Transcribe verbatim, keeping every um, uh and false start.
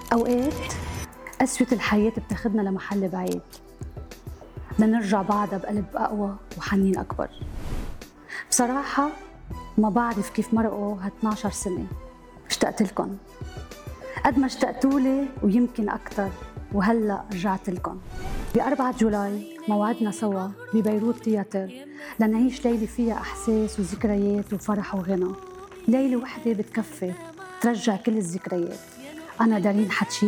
أوقات قسوة الحياة بتاخدنا لمحل بعيد لنرجع بعدها بقلب أقوى وحنين أكبر. بصراحة ما بعرف كيف مرقوا هاتناشر سنة، اشتقت لكم قد ما اشتقتولي ويمكن أكتر، وهلأ رجعت لكم. بأربعة جولاي موعدنا سوا ببيروت تياتر لنعيش ليلة فيها أحساس وذكريات وفرح وغنى. ليلة وحدة بتكفي ترجع كل الذكريات. أنا دارين حتشي